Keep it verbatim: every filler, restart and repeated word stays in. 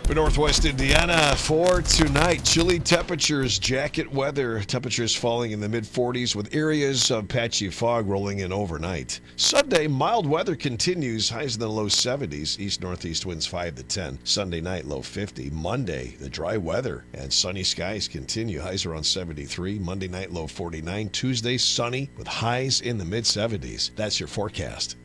For Northwest Indiana, for tonight, chilly temperatures, jacket weather, temperatures falling in the mid forties with areas of patchy fog rolling in overnight. Sunday, mild weather continues, highs in the low seventies, east-northeast winds five to ten. Sunday night, low fifty. Monday, the dry weather and sunny skies continue, highs around seventy-three. Monday night, low forty-nine. Tuesday, sunny with highs in the mid seventies. That's your forecast.